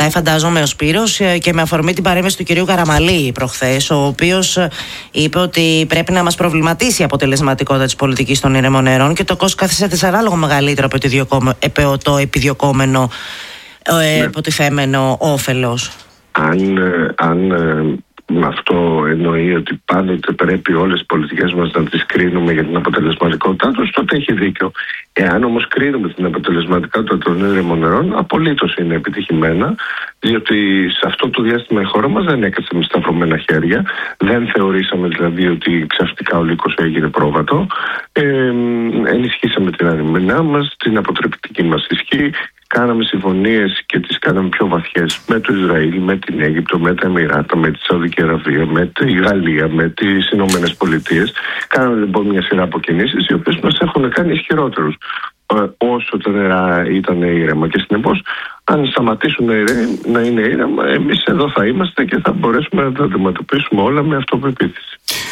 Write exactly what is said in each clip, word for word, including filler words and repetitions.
πάει, φαντάζομαι, ο Σπύρος, και με αφορμή την παρέμβαση του κυρίου Καραμαλή προχθές, ο οποίος είπε ότι πρέπει να μας προβληματίσει η αποτελεσματικότητα της πολιτικής των ήρεμων νερών και το κόστος κάθισε δυσανάλογο μεγαλύτερο από το επιδιωκόμενο ε, υποτιθέμενο όφελος. Αν, αν με αυτό εννοεί ότι πάντοτε πρέπει όλες οι πολιτικές μας να τις κρίνουμε για την αποτελεσματικότητά τους, τότε έχει δίκιο. Εάν όμως κρίνουμε την αποτελεσματικότητα των ήρεμων νερών, απολύτως είναι επιτυχημένα, διότι σε αυτό το διάστημα η χώρα μας δεν έκατσε με σταυρωμένα χέρια, δεν θεωρήσαμε δηλαδή ότι ξαφνικά ο λύκος έγινε πρόβατο, ε, ενισχύσαμε την άμυνά μας, την αποτρεπτική μας ισχύ. Κάναμε συμφωνίες και τις κάναμε πιο βαθιές με το Ισραήλ, με την Αίγυπτο, με τα Εμιράτα, με τη Σαουδική Αραβία, με τη Γαλλία, με τις Ηνωμένες Πολιτείες. Κάναμε λοιπόν μια σειρά από κινήσεις οι οποίες μας έχουν κάνει ισχυρότερους όσο τα νερά ήταν ήρεμα. Και συνεπώς, αν σταματήσουν να είναι ήρεμα, εμείς εδώ θα είμαστε και θα μπορέσουμε να τα αντιμετωπίσουμε όλα με αυτοπεποίθηση.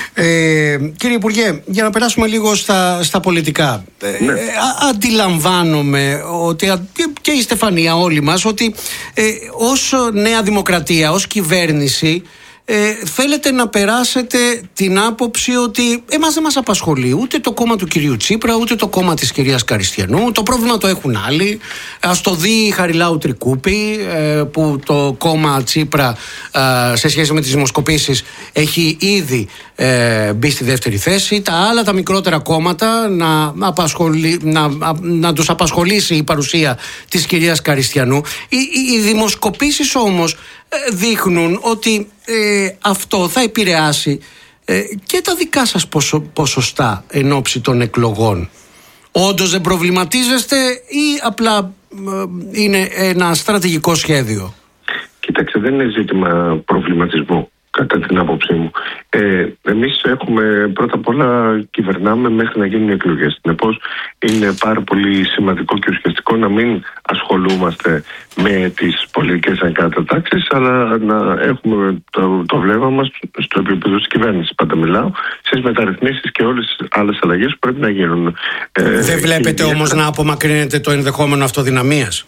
Ε, κύριε Υπουργέ, για να περάσουμε λίγο στα, στα πολιτικά. Ναι. Ε, α, αντιλαμβάνομαι ότι και, και η Στεφανία, όλοι μας, ότι ε, ως Νέα Δημοκρατία, ως κυβέρνηση, Ε, θέλετε να περάσετε την άποψη ότι εμάς δεν μας απασχολεί ούτε το κόμμα του κυρίου Τσίπρα, ούτε το κόμμα της κυρίας Καριστιανού. Το πρόβλημα το έχουν άλλοι. Ας το δει η Χαριλάου Τρικούπη, ε, που το κόμμα Τσίπρα ε, σε σχέση με τις δημοσκοπήσεις έχει ήδη ε, μπει στη δεύτερη θέση. Τα άλλα, τα μικρότερα κόμματα, να, απασχολεί, να, να τους απασχολήσει η παρουσία της κυρίας Καριστιανού. Οι, οι, οι δημοσκοπήσεις όμως δείχνουν ότι ε, αυτό θα επηρεάσει ε, και τα δικά σας ποσο, ποσοστά εν ώψη των εκλογών. Όντως δεν προβληματίζεστε ή απλά ε, είναι ένα στρατηγικό σχέδιο? Κοίταξε, δεν είναι ζήτημα προβληματισμού κατά την άποψή μου. Ε, εμείς έχουμε, πρώτα απ' όλα κυβερνάμε μέχρι να γίνουν οι εκλογές. Συνεπώς είναι πάρα πολύ σημαντικό και ουσιαστικό να μην ασχολούμαστε με τις πολιτικές ανακατατάξεις, αλλά να έχουμε το, το βλέμμα μας στο επίπεδο της κυβέρνησης. Πάντα μιλάω στις μεταρρυθμίσεις και όλες τις άλλες αλλαγές που πρέπει να γίνουν. Ε, Δεν βλέπετε και... όμως να απομακρύνετε το ενδεχόμενο αυτοδυναμίας?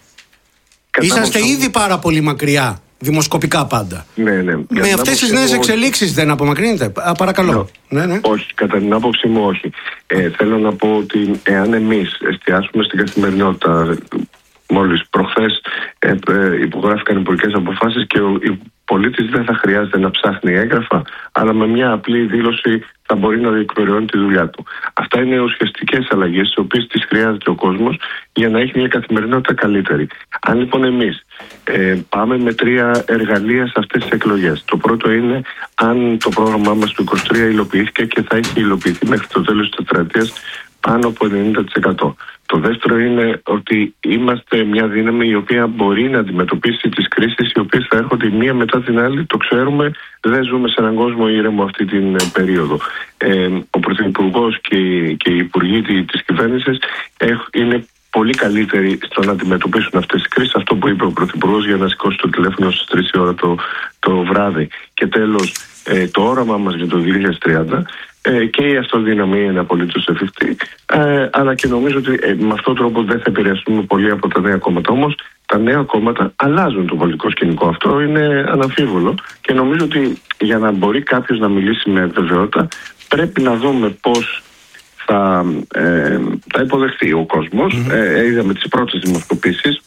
Είσαστε ήδη πάρα πολύ μακριά. Δημοσκοπικά πάντα. Ναι, ναι. Με αυτές τις νέες εξελίξεις δεν απομακρύνεται? Α, παρακαλώ. Ναι, ναι. Όχι, κατά την άποψή μου όχι. Ε, θέλω να πω ότι εάν εμείς εστιάσουμε στην καθημερινότητα, μόλις προχθές ε, ε, υπογράφηκαν υπουργικές αποφάσεις και ο πολίτης δεν θα χρειάζεται να ψάχνει έγγραφα, αλλά με μια απλή δήλωση θα μπορεί να διεκπεραιώνει τη δουλειά του. Αυτά είναι ουσιαστικές αλλαγές, τις οποίες τις χρειάζεται ο κόσμος για να έχει μια καθημερινότητα καλύτερη. Αν λοιπόν εμείς ε, πάμε με τρία εργαλεία σε αυτές τις εκλογές. Το πρώτο είναι αν το πρόγραμμά μας του είκοσι τρία υλοποιήθηκε και θα έχει υλοποιηθεί μέχρι το τέλος της τετραετίας πάνω από ενενήντα τοις εκατό. Το δεύτερο είναι ότι είμαστε μια δύναμη η οποία μπορεί να αντιμετωπίσει τις κρίσεις οι οποίες θα έρχονται μία μετά την άλλη. Το ξέρουμε, δεν ζούμε σε έναν κόσμο ήρεμο αυτή την περίοδο. Ε, ο Πρωθυπουργός και, και οι υπουργοί της κυβέρνησης είναι πολύ καλύτεροι στο να αντιμετωπίσουν αυτές τις κρίσεις. Αυτό που είπε ο Πρωθυπουργός για να σηκώσει το τηλέφωνο στις τρεις η ώρα το, το βράδυ. Και τέλος, ε, το όραμά μας για το δύο χιλιάδες τριάντα και η αυτοδυναμία είναι απολύτως εφικτή, ε, αλλά και νομίζω ότι ε, με αυτόν τον τρόπο δεν θα επηρεαστούμε πολύ από τα νέα κόμματα. Όμως τα νέα κόμματα αλλάζουν το πολιτικό σκηνικό. Αυτό είναι αναμφίβολο και νομίζω ότι για να μπορεί κάποιος να μιλήσει με βεβαιότητα πρέπει να δούμε πώς θα, ε, θα υποδεχθεί ο κόσμος. Mm-hmm. Ε, είδαμε τις πρώτες δημοσκοπήσεις.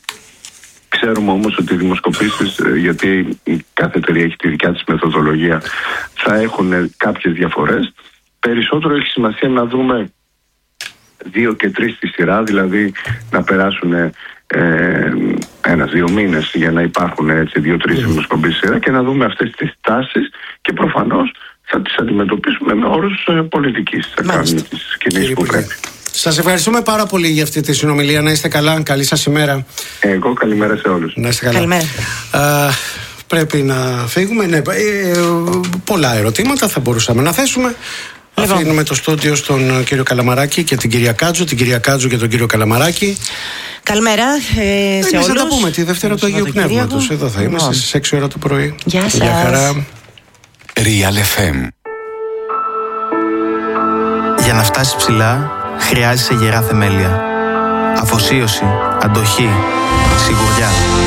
Ξέρουμε όμως ότι οι δημοσκοπήσεις, γιατί κάθε εταιρεία έχει τη δικιά της μεθοδολογία, θα έχουν κάποιες διαφορές. Περισσότερο έχει σημασία να δούμε δύο και τρεις στη σειρά, δηλαδή να περάσουν ε, ένας δύο μήνες για να υπάρχουν έτσι δύο-τρεις δημοσκοπήσεις στη σειρά και να δούμε αυτές τις τάσεις και προφανώς θα τις αντιμετωπίσουμε με όρους ε, πολιτικής. Θα κάνουμε τις κινήσεις που πρέπει. Σας ευχαριστούμε πάρα πολύ για αυτή τη συνομιλία. Να είστε καλά. Καλή σας ημέρα. Εγώ καλημέρα σε όλους. Να είστε καλά. Καλημέρα. Α, πρέπει να φύγουμε. Ναι, ε, πολλά ερωτήματα θα μπορούσαμε να θέσουμε. Λοιπόν. Αφήνουμε το στούντιο στον κύριο Καλαμαράκη και την κυρία Κάτζου, την κυρία Κάτζου και τον κύριο Καλαμαράκη. Καλημέρα ε, σε όλους. Θα τα πούμε τη Δευτέρα του Αγίου Πνεύματος. Εδώ θα είμαστε στις έξι ώρα το πρωί. Γεια σας. Γεια χαρά. Real εφ εμ. Για να φτάσεις ψηλά χρειάζεσαι γερά θεμέλια. Αφοσίωση, αντοχή, σιγουριά.